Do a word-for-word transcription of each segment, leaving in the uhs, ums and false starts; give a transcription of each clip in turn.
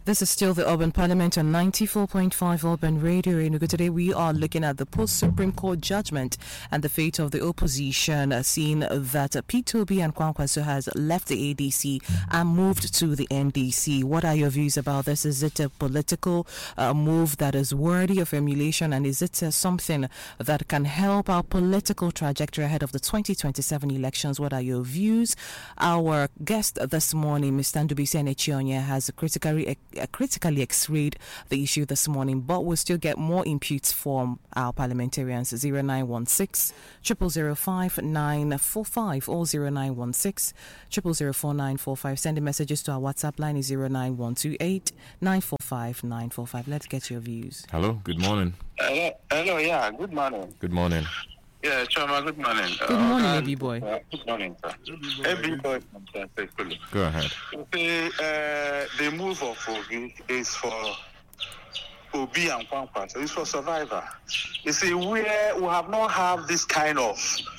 This is still the Urban Parliament on ninety-four point five Urban Radio. Enugu. Today we are looking at the post-Supreme Court judgment and the fate of the opposition, uh, seeing that uh, Peter Obi and Kwankwaso has left the A D C and moved to the N D C. What are your views about this? Is it a political uh, move that is worthy of emulation, and is it uh, something that can help our political trajectory ahead of the twenty twenty-seven elections? What are your views? Our guest this morning, Mister Ndubisi Enechionye, has critically Uh, critically x-rayed the issue this morning, but we'll still get more inputs from our parliamentarians. zero nine one six, zero zero zero five nine four five or zero nine one six, zero zero zero four nine four five. Sending messages to our WhatsApp line is zero nine one two eight nine four five nine four five. Let's get your views. Hello, good morning. Hello, hello, yeah, good morning. Good morning. Yeah, Chama, good morning. Good morning, uh, A B boy. Uh, good morning, sir. A B boy. Go ahead. The, uh, the move of Obi is for Obi and Kwankwaso. It's for survivor. You see, we, we have not had this kind of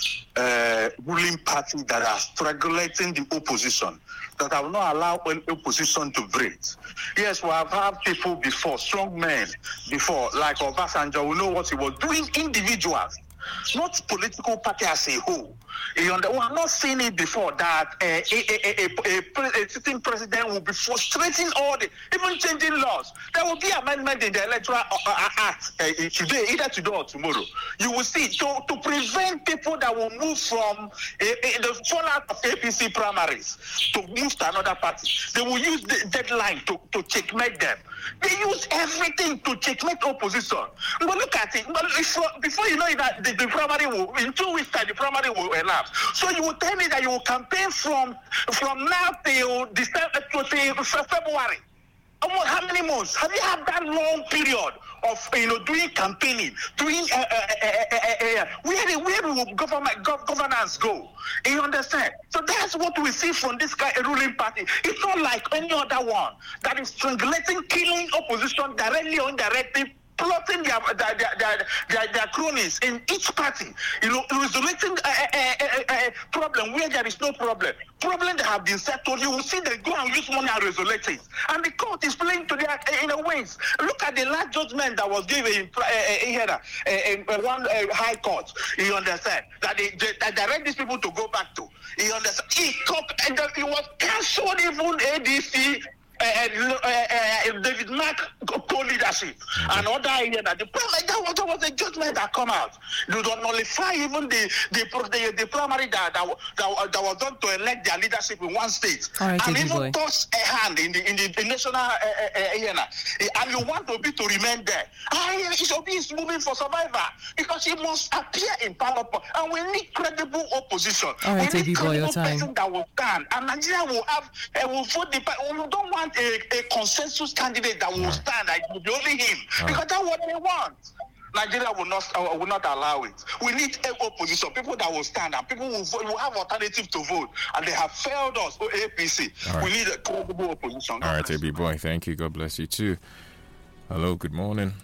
uh, ruling party that are strangulating the opposition, that have not allowed an opposition to breathe. Yes, we have had people before, strong men before, like Obasanjo. We know what he was doing, individuals, not political party as a whole. You know, we have not seen it before that uh, a, a, a, a, a sitting president will be frustrating all the, even changing laws. There will be amendment in the electoral uh, act uh, today, either today or tomorrow. You will see, to, to prevent people that will move from uh, uh, the fallout of A P C primaries to move to another party. They will use the deadline to, to checkmate them. They use everything to checkmate opposition. But look at it. Before, before you know it, that the, the primary will, in two weeks time, the primary will elapse. So you will tell me that you will campaign from from now till December to February. How many months? Have you had that long period of you know doing campaigning, doing uh, uh, uh, uh, uh, uh, where where will government gov- governance go? You understand? So that's what we see from this guy ruling party. It's not like any other one that is strangulating, killing opposition directly or indirectly, plotting their their, their, their, their cronies in each party, you know, resolving a, a, a, a problem where there is no problem. Problem that have been settled, you will see they go and use money and resolve it. And the court is playing to their in a ways. Look at the last judgment that was given in, uh, in, uh, in, in one uh, high court. You understand that they, they that direct these people to go back to. You understand? It, and it was cancelled even A D C. Uh, uh, uh, David Mark co-leadership mm-hmm. and other area that the that was, that was a judgment that come out. You don't nullify even the the the, the primary that, that that that was done to elect their leadership in one state, right, and even boy. toss a hand in the in the, the national uh, uh, uh, and you want Obi to remain there. Ah, Obi is moving for survivor because he must appear in power, and we need credible opposition. All right, we need A B boy, your time. person that will stand, and Nigeria will have uh, will vote the. We don't want A, a consensus candidate that will stand, that will be only him, uh. because that's what they want. Nigeria will not uh, will not allow it. We need a opposition, people that will stand, and people will, vote, will have alternative to vote, and they have failed us. Oh, A P C. Right. We need a credible opposition. God All right, A B boy, thank you. God bless you too. Hello, good morning.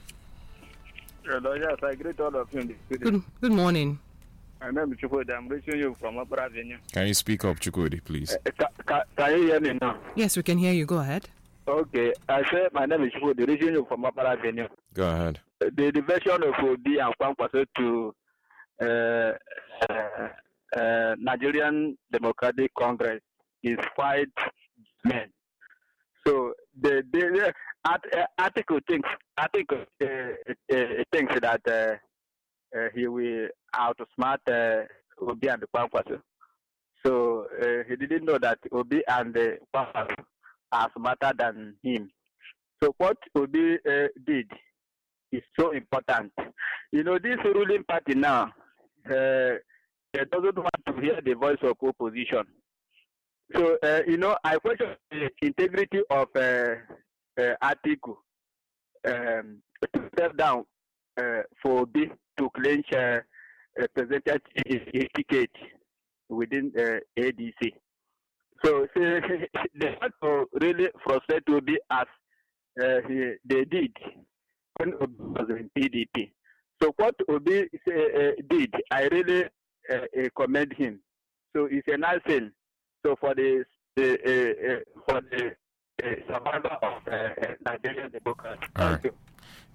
Hello, yes, I greet all of you. Good, good morning. My name is Chukwudi. I'm reaching you from Upper Avenue. Can you speak up, Chukwudi, please? Uh, can, can, can you hear me now? Yes, we can hear you. Go ahead. Okay, I say my name is Chukwudi, reaching you from Upper Avenue. Go ahead. The diversion of Obi and Kwankwaso to uh, uh, uh, Nigerian Democratic Congress is quite mean. So the the art, uh, article thinks article uh, uh, thinks that uh, uh, he will outsmart uh, Obi and Kwankwaso. So uh, he didn't know that Obi and uh, Kwankwaso are smarter than him. So what Obi uh, did is so important. You know, this ruling party now uh, doesn't want to hear the voice of opposition. So, uh, you know, I question the integrity of uh, uh, Atiku um, to step down uh, for Obi to clinch uh, a presidential ticket within uh, A D C. So, so they want to really frustrate Obi as uh, he, they did when Obi was in P D P. So what Obi uh, uh, did, I really uh, uh, commend him. So it's a nice thing. So for the uh, uh, for the uh, survivor of uh,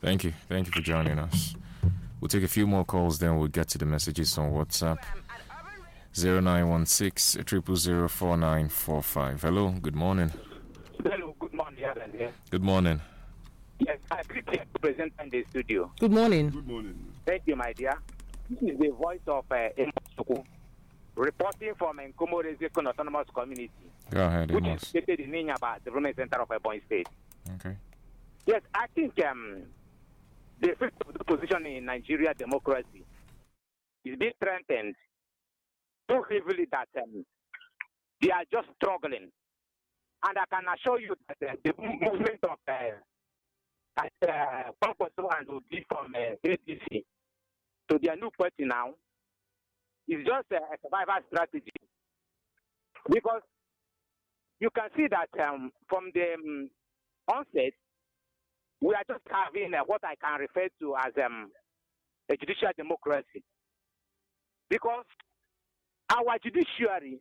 Thank you. Thank you for joining us. We'll take a few more calls, then we'll get to the messages on WhatsApp. zero nine one six, zero zero zero, four nine four five. Hello, good morning. Hello, good morning, Alan. Yes, Good morning. yes I greet you to present in the studio. Good morning. Good morning. Thank you, my dear. This is the voice of uh, Amos Suku, reporting from Nkomo Rezekon Autonomous Community, Go ahead, which Amos. is located in Ninyaba, Development Center of Ebonyi State. Okay. Yes, I think um, the fifth of the position in Nigeria democracy is being strengthened so heavily that um, they are just struggling. And I can assure you that uh, the movement of uh, at uh, Kwankwaso and Obi from uh, A D C to their new party now is just uh, a survival strategy. Because you can see that um, from the um, onset, we are just having uh, what I can refer to as um, a judicial democracy. Because our judiciary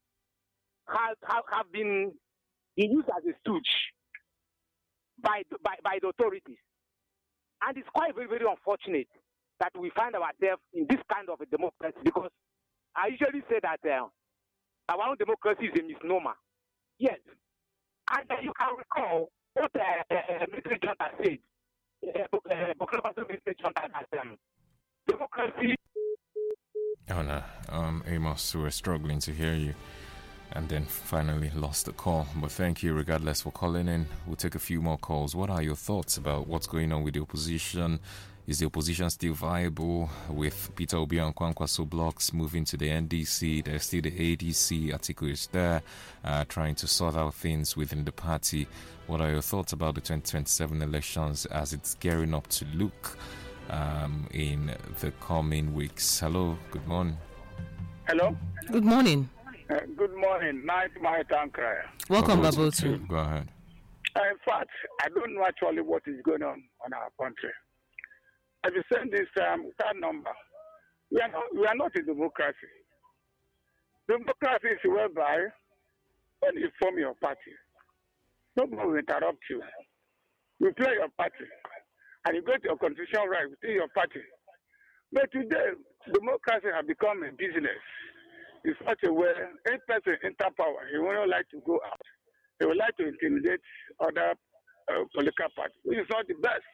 has have, have been used as a stooge by, by, by the authorities. And it's quite very, very unfortunate that we find ourselves in this kind of a democracy, because I usually say that uh, our own democracy is a misnomer. Yes. And uh, you can recall what uh, uh, Mister Jonathan said. Uh, uh, Burkina Mister Jonathan has um, democracy. Oh no, um, Amos, we're struggling to hear you, and then finally lost the call. But thank you, regardless, for calling in. We'll take a few more calls. What are your thoughts about what's going on with the opposition? Is the opposition still viable with Peter Obi and Kwankwaso blocks moving to the N D C? There's still the A D C. Atiku is there, uh, trying to sort out things within the party. What are your thoughts about the twenty twenty-seven elections as it's gearing up to look um, in the coming weeks? Hello, good morning. Hello. Good morning. Uh, good morning. Night, my Tankra. Welcome, Babu, Babu. Go ahead. Uh, in fact, I don't know actually what is going on in our country. If you send this um, that number, we are not we are not in democracy. Democracy is whereby when you form your party, nobody will interrupt you. You play your party, and you go to your constitutional right within your party. But today, democracy has become a business. In such a way, any person enter power, he will not like to go out. He would like to intimidate other uh, political parties, which is not the best.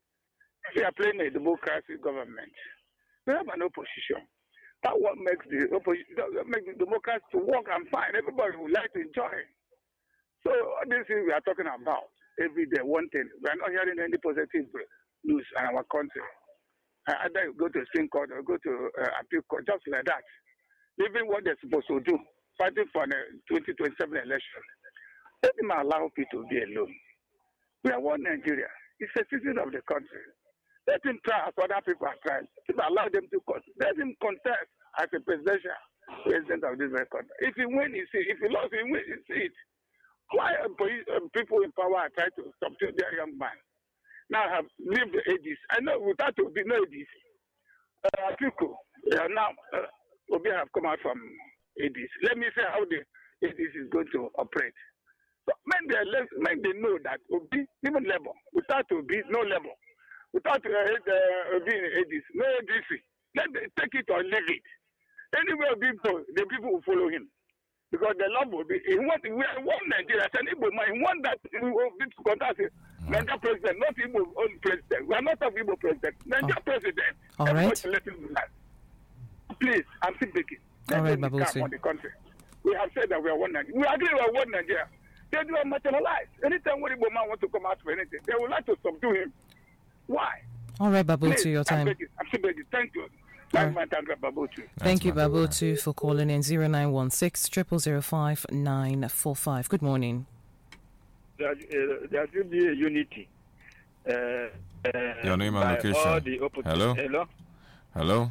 We are playing a democracy government. We have an opposition. That what makes the opposition, that makes the democracy to work and fine. Everybody would like to enjoy it. So all these things we are talking about every day, one thing, we are not hearing any positive news in our country. Uh, either you go to Supreme Court or go to uh, appeal court, just like that. Even what they're supposed to do, fighting for the twenty twenty-seven election. Let them allow people to be alone. We are one Nigeria. It's a citizen of the country. Let him try as other people are trying. Let allow them to contest. Let him contest as a presidential president of this very country. If he win, he see. If he lost, he win, he see it. Why are people in power are trying to subdue their young man? Now have lived the A D C. I know without to be no A D C. Uh, Atiku, uh, now uh, Obi have come out from A D C. Let me say how the A D C is going to operate. So make they, make they know that Obi, even level, without Obi, no level. Without uh, uh, being A D C, no A D C. Let them take it or leave it. Anywhere people, the people will follow him. Because the love will be, he want, we are one Nigeria, it's an Igbo man. He want that we will be to contact him. Nigeria president, not Igbo own president. We are not an Igbo president. Nigeria oh. president. All right. Let him do that. Please, I'm still speaking. All right, Babu. On the country. We have said that we are one Nigeria. We agree we are one Nigeria. They do materialize. Anytime one Igbo man wants to come out for anything, they would like to subdue him. Why? All right, Babu, Please, to your time. I'm begging. I'm still begging. Thank you. That's my time, Babu. Thank you, Babu, too, for calling in zero nine one six, zero zero zero five nine four five. Good morning. There, uh, there should be a unity. Uh, uh, Your name and location. Hello? Hello? Hello?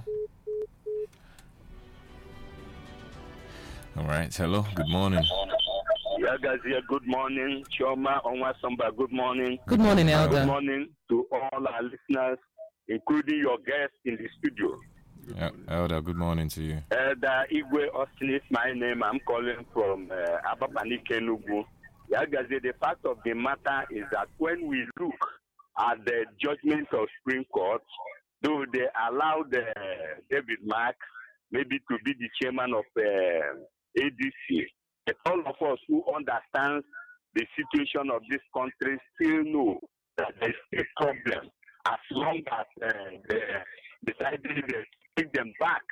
All right. Hello. Good morning. Yeah, guys, here. Good morning. Choma, Onwa Samba, good morning. Good morning, Elder. Good morning to all our listeners, including your guests in the studio. Yeah, Elder, good morning to you. Elder Igwe Austin is my name. I'm calling from uh, Abapani Kenugu. Yeah, guys, the fact of the matter is that when we look at the judgment of Supreme Court, though they allowed uh, David Mark maybe to be the chairman of uh, A D C. But all of us who understand the situation of this country still know that there is still problem as long as uh, they decided to take them back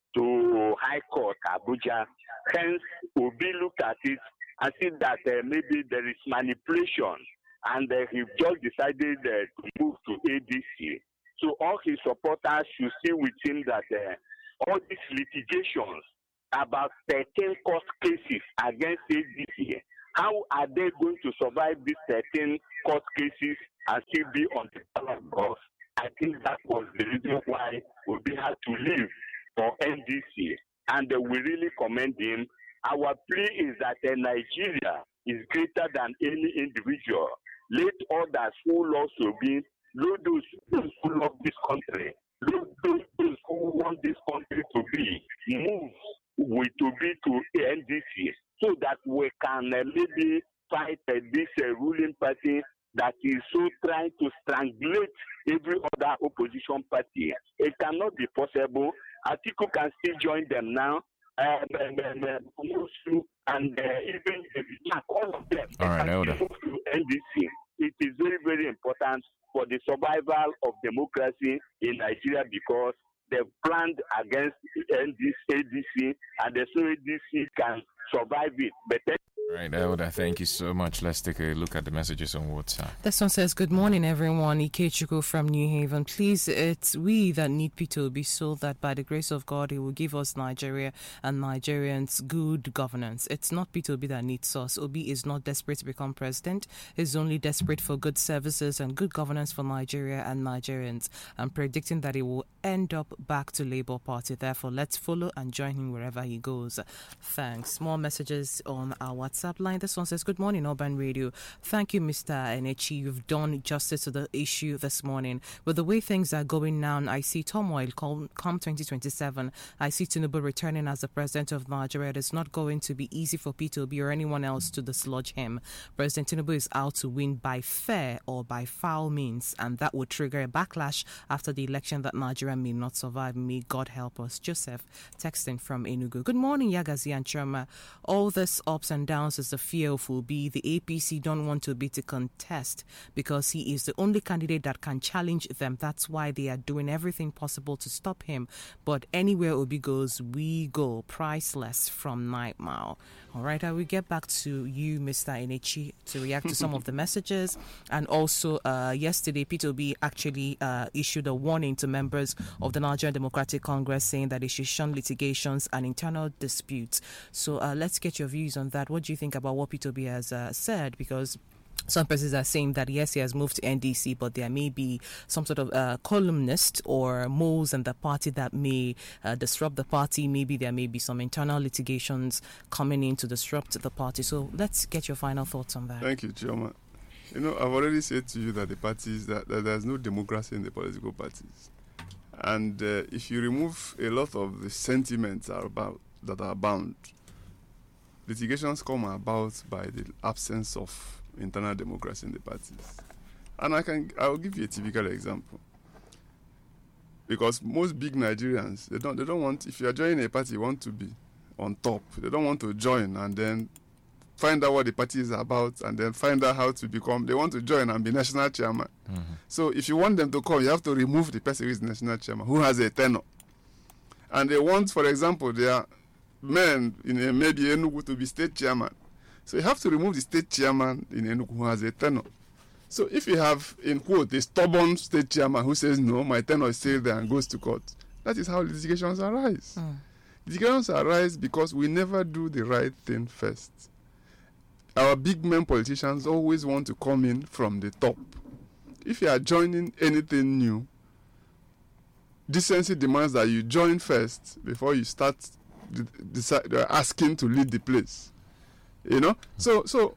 to High Court, Abuja. Hence, Obi looked at it and see that uh, maybe there is manipulation, and uh, he just decided uh, to move to A D C. So all his supporters should see with him that uh, all these litigations, about thirteen court cases against A D C, how are they going to survive these thirteen court cases and still be on the ballot box? I think that was the reason why Obi had to leave for N D C. And uh, we really commend him. Our plea is that uh, Nigeria is greater than any individual. Let others who love Obi, let those, those who love this country, let those, those who want this country to be, move with Obi to N D C so that we can uh, maybe fight uh, this uh, ruling party that is so trying to strangulate every other opposition party. It cannot be possible. Atiku can still join them now. Um, and and, and uh, even if all of them all right, move to N D C. It is very, very important for the survival of democracy in Nigeria because they've planned against N D C, A D C, and the so A D C can survive it. But All right, Elder, thank you so much. Let's take a look at the messages on WhatsApp. This one says, good morning, everyone. Ikechuku from New Haven. Please, it's we that need Peter Obi so that by the grace of God, he will give us Nigeria and Nigerians good governance. It's not Peter Obi that needs us. Obi is not desperate to become president. He's only desperate for good services and good governance for Nigeria and Nigerians. I'm predicting that he will end up back to Labour Party. Therefore, let's follow and join him wherever he goes. Thanks. More messages on our WhatsApp line. This one says, good morning, Urban Radio. Thank you, Mister Enechi. You've done justice to the issue this morning. With the way things are going now, I see turmoil come, come twenty twenty-seven. I see Tinubu returning as the president of Nigeria. It is not going to be easy for Peter Obi or anyone else to dislodge him. President Tinubu is out to win by fair or by foul means, and that would trigger a backlash after the election that Nigeria may not survive. May God help us. Joseph, texting from Enugu. Good morning, Yagazi and Chirma. All this ups and downs is the fear of Obi. The A P C don't want Obi to contest because he is the only candidate that can challenge them. That's why they are doing everything possible to stop him. But anywhere Obi goes, we go. Priceless from Night Mile. All right, I will get back to you, Mister Enechi, to react to some of the messages. And also, uh, yesterday, Peter Obi actually uh, issued a warning to members of the Nigerian Democratic Congress saying that they should shun litigations and internal disputes. So uh, let's get your views on that. What do you think about what Peter Obi has uh, said? Because some persons are saying that, yes, he has moved to N D C, but there may be some sort of uh, columnist or moles in the party that may uh, disrupt the party. Maybe there may be some internal litigations coming in to disrupt the party. So let's get your final thoughts on that. Thank you, Chioma. You know, I've already said to you that the parties, that, that there's no democracy in the political parties. And uh, if you remove a lot of the sentiments are about, that are bound, litigations come about by the absence of internal democracy in the parties. And I can I'll give you a typical example. Because most big Nigerians, they don't they don't want, if you are joining a party, you want to be on top. They don't want to join and then find out what the party is about and then find out how to become, they want to join and be national chairman. Mm-hmm. So if you want them to come, you have to remove the person who is national chairman, who has a tenure. And they want, for example, their men in a, maybe Enugu to be state chairman. So you have to remove the state chairman in Enugu who has a tenure. So if you have, in quote, a stubborn state chairman who says, no, my tenure is still there and goes to court, that is how litigations arise. Mm. Litigations arise because we never do the right thing first. Our big men politicians always want to come in from the top. If you are joining anything new, decency demands that you join first before you start decide, asking to lead the place. You know, so so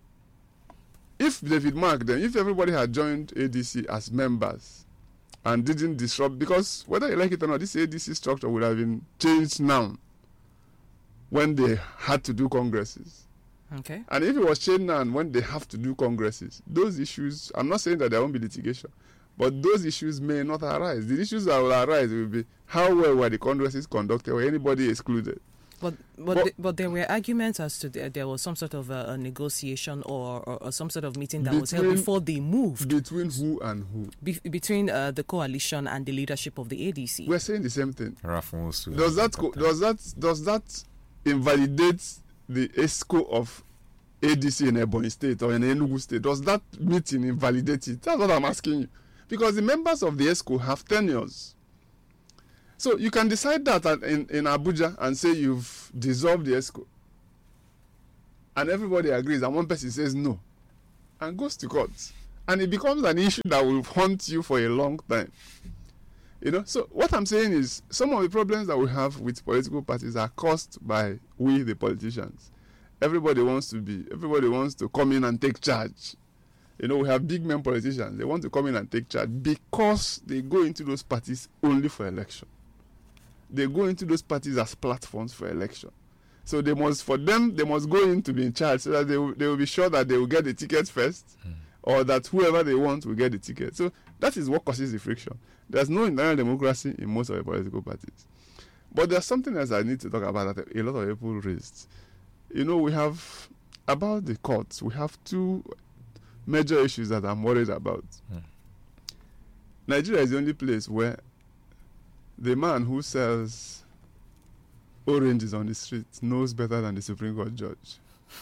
if David Mark, then if everybody had joined A D C as members and didn't disrupt, because whether you like it or not, this A D C structure would have been changed now when they had to do congresses. Okay. And if it was Chenan when they have to do congresses, those issues, I'm not saying that there won't be litigation, but those issues may not arise. The issues that will arise will be how well were the congresses conducted, were anybody excluded? But but But- the, but there were arguments as to the, there was some sort of a, a negotiation or, or, or some sort of meeting that was held Between- before they moved Between who and who? be, between uh, the coalition and the leadership of the A D C. We're saying the same thing. Ralph wants to- Does that co- does that does that invalidate the ESCO of A D C in Ebonyi State or in Enugu State? Does that meeting invalidate it? That's what I'm asking you. Because the members of the ESCO have tenures. So you can decide that at, in, in Abuja and say you've dissolved the ESCO. And everybody agrees and one person says no. And goes to court. And it becomes an issue that will haunt you for a long time. You know, so what I'm saying is some of the problems that we have with political parties are caused by we, the politicians. Everybody wants to be, everybody wants to come in and take charge. You know, we have big men politicians. They want to come in and take charge because they go into those parties only for election. They go into those parties as platforms for election. So they must, for them, they must go in to be in charge so that they will, they will be sure that they will get the ticket first, mm. or that whoever they want will get the ticket. So that is what causes the friction. There's no internal democracy in most of the political parties. But there's something else I need to talk about that a lot of people raised. You know, we have, about the courts, we have two major issues that I'm worried about. Mm. Nigeria is the only place where the man who sells oranges on the street knows better than the Supreme Court judge.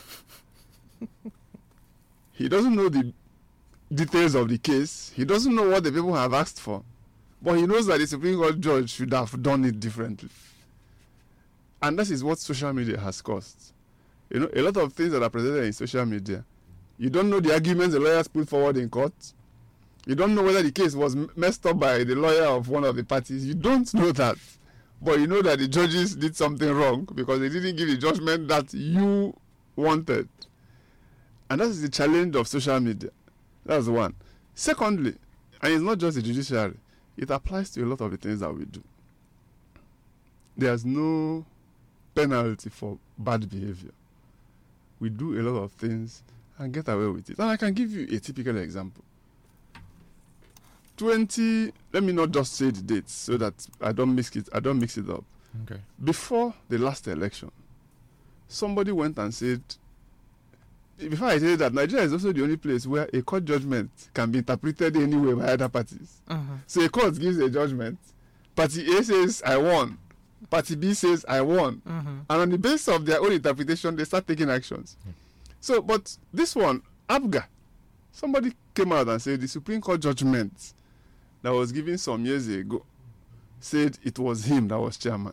He doesn't know the details of the case. He doesn't know what the people have asked for. But he knows that the Supreme Court judge should have done it differently. And that is what social media has caused. You know, a lot of things that are presented in social media, you don't know the arguments the lawyers put forward in court. You don't know whether the case was messed up by the lawyer of one of the parties. You don't know that. But you know that the judges did something wrong because they didn't give the judgment that you wanted. And that is the challenge of social media. That's one. Secondly, and it's not just the judiciary, it applies to a lot of the things that we do. There's no penalty for bad behavior. We do a lot of things and get away with it. And I can give you a typical example. twenty, let me not just say the dates so that I don't mix it, I don't mix it up. Okay. Before the last election, somebody went and said, before I say that, Nigeria is also the only place where a court judgment can be interpreted anyway by other parties. Uh-huh. So a court gives a judgment, party A says, I won. Party B says, I won. Uh-huh. And on the basis of their own interpretation, they start taking actions. Uh-huh. So, but this one, ABGA, somebody came out and said the Supreme Court judgment that was given some years ago said it was him that was chairman.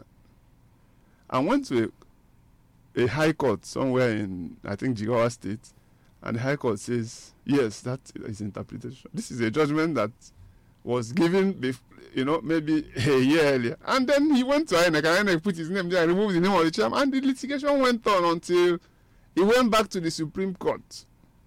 I went to a, a high court somewhere in, I think, Jigawa State, and the high court says, yes, that is interpretation. This is a judgment that was given, bef- you know, maybe a year earlier. And then he went to I N E C, and I N E C put his name there, removed the name of the chairman, and the litigation went on until he went back to the Supreme Court.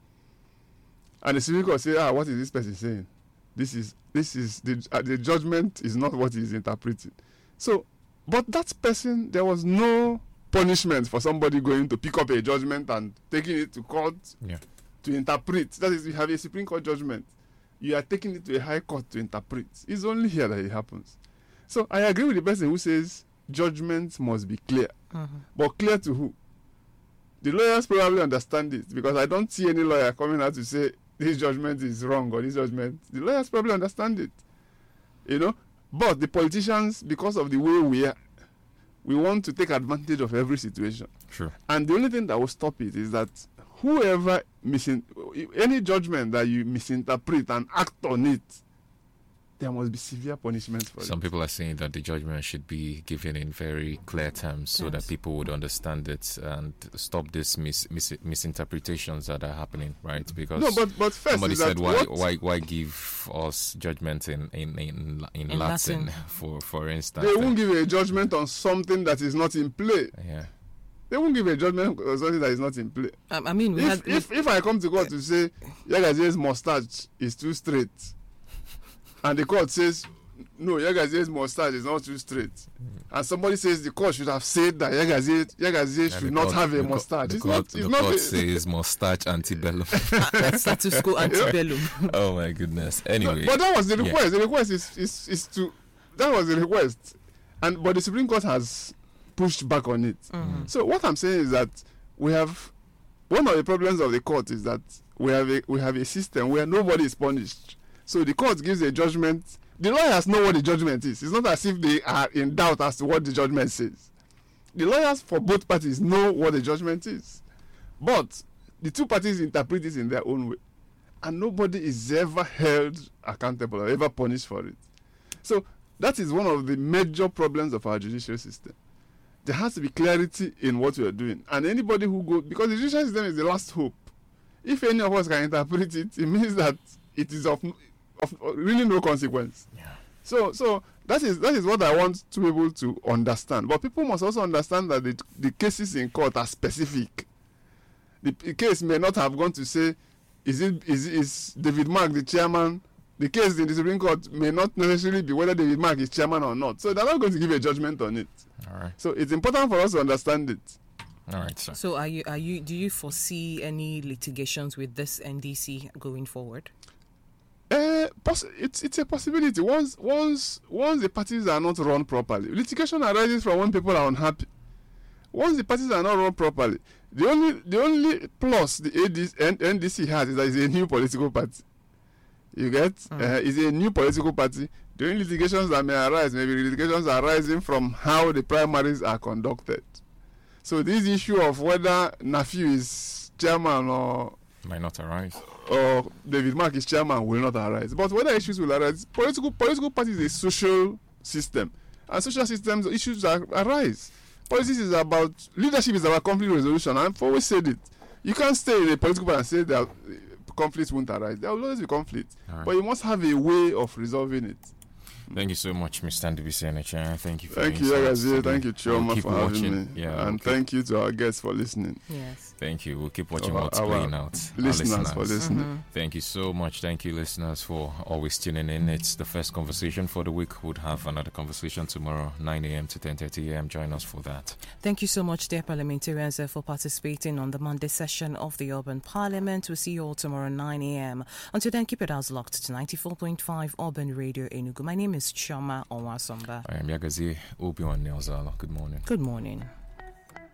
And the Supreme Court said, ah, what is this person saying? This is, this is, the, uh, the judgment is not what he is interpreting. So, but that person, there was no punishment for somebody going to pick up a judgment and taking it to court yeah. to interpret. That is, you have a Supreme Court judgment. You are taking it to a high court to interpret. It's only here that it happens. So I agree with the person who says judgment must be clear. Uh-huh. But clear to who? The lawyers probably understand it because I don't see any lawyer coming out to say this judgment is wrong or this judgment. The lawyers probably understand it. You know? But the politicians, because of the way we are, we want to take advantage of every situation. Sure. And the only thing that will stop it is that whoever misin- any judgment that you misinterpret and act on it, there must be severe punishment for Some it. Some people are saying that the judgment should be given in very clear terms so yes. that people would understand it and stop these mis- mis- misinterpretations that are happening, right? Because no, but, but first somebody is said, that why, what? why why give us judgment in, in, in, in, In Latin, Latin. for, for instance? They won't give a judgment on something that is not in play. Yeah. They won't give a judgment on something that is not in play. Um, I mean, we if, had, if, if I come to court to say, Yagaze's mustache is too straight, and the court says, no, Yagaze's mustache is not too straight, mm. and somebody says the court should have said that Yagaze, Yagaze should not court, have a mustache. The it's court, not, it's the not court a, says mustache antebellum. That's status quo antebellum. Oh my goodness. Anyway. But, but that was the request. Yeah. The request is, is, is to, that was the request. And but the Supreme Court has pushed back on it. Mm-hmm. So what I'm saying is that we have, one of the problems of the court is that we have a, we have a system where nobody is punished. So the court gives a judgment. The lawyers know what the judgment is. It's not as if they are in doubt as to what the judgment says. The lawyers for both parties know what the judgment is. But the two parties interpret it in their own way. And nobody is ever held accountable or ever punished for it. So that is one of the major problems of our judicial system. There has to be clarity in what we are doing. And anybody who goes, because the judicial system is the last hope. If any of us can interpret it, it means that it is of, of really no consequence. Yeah. So so that is that is what I want to be able to understand. But people must also understand that the, the cases in court are specific. The, the case may not have gone to say, is it is, is David Mark the chairman? The case in the Supreme Court may not necessarily be whether David Mark is chairman or not. So they're not going to give a judgment on it. All right. So it's important for us to understand it. All right, sir. So are you are you do you foresee any litigations with this N D C going forward? Uh, poss- it's it's a possibility. Once once once the parties are not run properly, litigation arises from when people are unhappy. Once the parties are not run properly, the only the only plus the A D C, N D C has is that it's a new political party. You get? Mm. Uh, it's a new political party. The only litigations that may arise, maybe litigations arising from how the primaries are conducted. So this issue of whether Nafiu is chairman or might not arise, or David Mark is chairman will not arise. But whether issues will arise, political political party is a social system, and social systems issues are, arise. Politics is about leadership is about conflict resolution. I've always said it. You can't stay in a political party and say that conflicts won't arise. There will always be conflict, right. But you must have a way of resolving it. Thank you so much, Mister Ndubisi Anacha. Thank you for Thank you, Yagazie. Thank you, Chioma, we'll for watching. having me. Yeah, and we'll thank you to our guests for listening. Yes. Thank you. We'll keep watching our, what's our playing out. Listeners, listeners for listening. Mm-hmm. Thank you so much. Thank you, listeners, for always tuning in. It's the first conversation for the week. We'll have another conversation tomorrow, nine a.m. to ten thirty a.m. Join us for that. Thank you so much, dear parliamentarians, uh, for participating on the Monday session of the Urban Parliament. We'll see you all tomorrow, nine a.m. Until then, keep it as locked to ninety-four point five Urban Radio Enugu. My name is Chioma Onwasomba. I am Yagazie Obiwan Neozala. Good morning. Good morning.